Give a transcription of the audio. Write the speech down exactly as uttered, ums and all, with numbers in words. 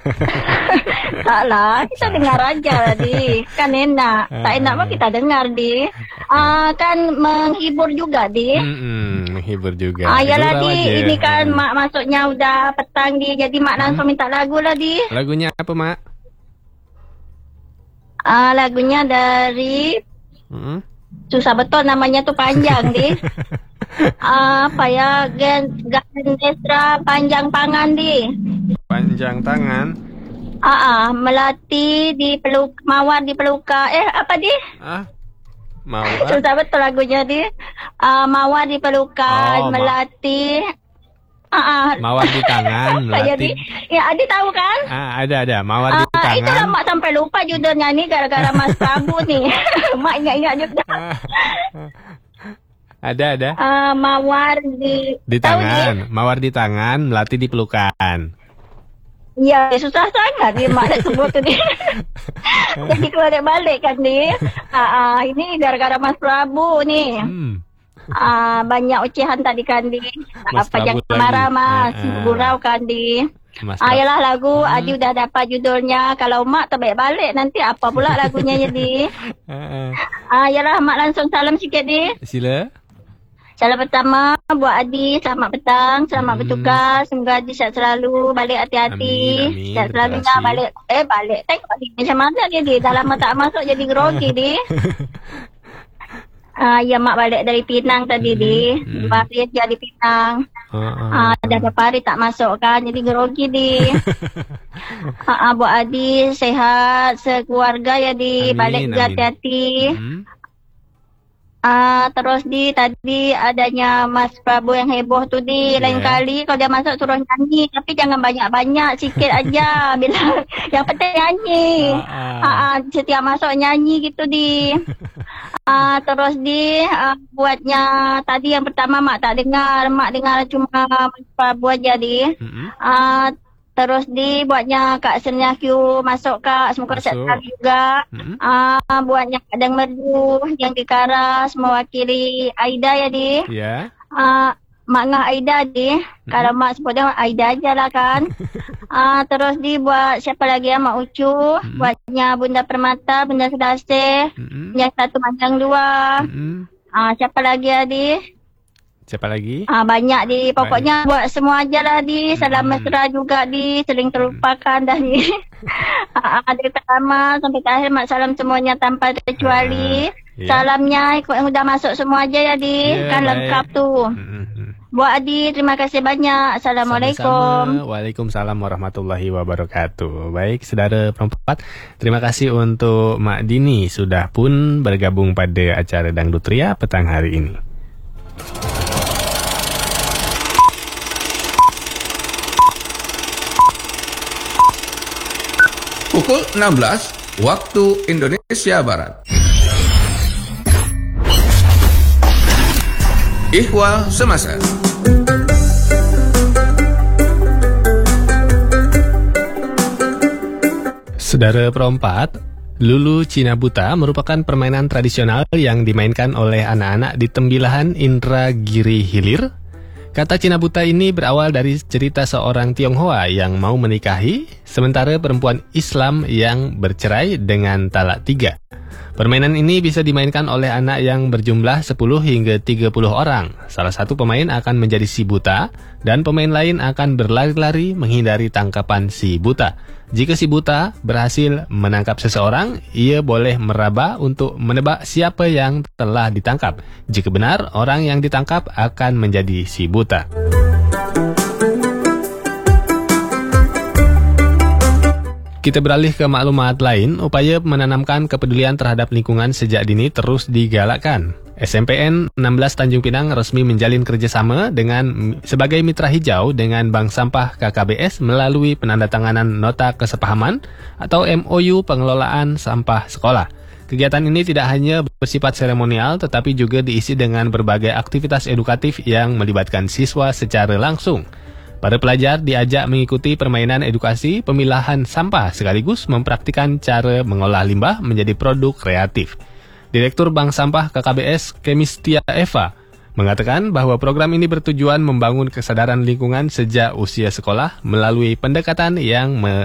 Tak lah, kita dengar aja di. Kan enak. Tak enak mah kita dengar di. Ah, kan menghibur juga di. Mm-mm, menghibur juga. Ah, yalah Gurau di. aja. Ini kan mak masuknya udah petang di. Jadi mak langsung minta lagu lah di. Lagunya apa, Mak? Ah, lagunya dari Mm-mm. susah betul namanya tuh panjang di. Ah, apa ya? Gen Gendestra panjang pangan di. Panjang tangan. Ah, ah, melati di peluk mawar di peluka. Eh, apa di? Ah, mau ah? Susah betul lagunya di. Ah, mawar di pelukan, Oh, ma- melati. Ah, ah. Mawar di tangan, Jadi, melati. ya Adi tahu kan? Ah, ada ada. Mawar di Ah, itulah tangan. mak sampai lupa judulnya nih gara-gara Mas Prabu nih. Mak ingat-ingat juga. Ah, ada ada. Ah, mawar di Di tahu nih? tangan, mawar di tangan, melati di pelukan. Iya, susah sangat dia mak nak sebut tu dia. Jadi balik-balik kan dia. Ah, ah, ini gara-gara Mas Prabu nih. Hmm. Ah, banyak ocehan tadi kan di. Mas Apa Prabu jangan lagi. marah Mas, Ah, ah. gurau kan di. Mas Ah, Prabu. yalah lagu Hmm. Adi udah dapat judulnya. Kalau mak terbaik balik nanti apa pula lagunya jadi. Ah, ah. Ah, yalah mak langsung salam sikit di. Sila. Salam pertama buat Adi, selamat petang, selamat Hmm. bertugas, semoga Adi sihat selalu, balik hati-hati, Amin, amin, sihat selalunya, terima kasih. balik, eh balik, tengok Adi macam mana dia di, dah lama tak masuk jadi grogi di. Ah, ya mak balik dari Pinang tadi Hmm, di, hmm. dua hari aja di Pinang. Ah, ah. Ah, dah berapa hari tak masuk kan, jadi grogi di. ah, ah, buat Adi sehat sekeluarga ya di, Amin, balik juga amin. hati-hati. Hmm. Ah, terus di tadi adanya Mas Prabu yang heboh tu di. Lain Yeah. kali kalau dia masuk suruh nyanyi, tapi jangan banyak-banyak, sikit aja. Bila yang penting nyanyi. Ah, ah. Ah, ah, setiap masuk nyanyi gitu di. Ah, terus di ah, buatnya tadi yang pertama mak tak dengar, mak dengar cuma Mas Prabu aja di. Mm-mm. Ah, terus di buatnya Kak Senia Q masuk Kak, semoga sihat Masuk. selalu juga. Mm-mm. Ah, buatnya Kadang Merdu yang di Karas mewakili Aida ya di. Ya. Ah, Mak Ngah Aida di. Kalau mak sebut dia Aida aja lah kan. Ah, terus di buat siapa lagi ya Mak Ucu, Mm-mm. buatnya Bunda Permata, Bunda Sedasih, Mm-mm. yang satu Mandang dua. Mm-mm. Ah, siapa lagi ya di? Siapa lagi? Ah, banyak di. Pokoknya buat semua aja lah di. Salam Hmm. mesra juga di. Sering terlupakan dah di. ah, ah, dari pertama sampai terakhir mak salam semuanya tanpa terkecuali. Ya. Salamnya ikut yang udah masuk semua aja ya di. Ya, Kan baik. lengkap tuh. Mm-mm. Buat Adi, terima kasih banyak. Assalamualaikum. Sama-sama. Waalaikumsalam warahmatullahi wabarakatuh. Baik, saudara perempat, terima kasih untuk Mak Dini sudah pun bergabung pada acara Dangdut Ria petang hari ini. Pukul enam belas waktu Indonesia Barat. Ihwal Semasa. Saudara perempat, Lulu Cina Buta merupakan permainan tradisional yang dimainkan oleh anak-anak di Tembilahan Indragiri Hilir. Kata Cina Buta ini berawal dari cerita seorang Tionghoa yang mau menikahi, sementara perempuan Islam yang bercerai dengan talak tiga. Permainan ini bisa dimainkan oleh anak yang berjumlah sepuluh hingga tiga puluh orang. Salah satu pemain akan menjadi si buta, dan pemain lain akan berlari-lari menghindari tangkapan si buta. Jika si buta berhasil menangkap seseorang, ia boleh meraba untuk menebak siapa yang telah ditangkap. Jika benar, orang yang ditangkap akan menjadi si buta. Kita beralih ke maklumat lain, upaya menanamkan kepedulian terhadap lingkungan sejak dini terus digalakkan. S M P N enam belas Tanjung Pinang resmi menjalin kerjasama dengan sebagai mitra hijau dengan Bank Sampah K K B S melalui penandatanganan Nota Kesepahaman atau M O U pengelolaan sampah sekolah. Kegiatan ini tidak hanya bersifat seremonial tetapi juga diisi dengan berbagai aktivitas edukatif yang melibatkan siswa secara langsung. Para pelajar diajak mengikuti permainan edukasi pemilahan sampah sekaligus mempraktikkan cara mengolah limbah menjadi produk kreatif. Direktur Bank Sampah K K B S Kemistia Eva mengatakan bahwa program ini bertujuan membangun kesadaran lingkungan sejak usia sekolah melalui pendekatan yang